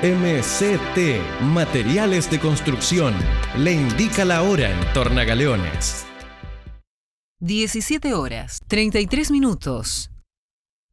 MCT Materiales de Construcción le indica la hora en Tornagaleones. 17 horas, 33 minutos.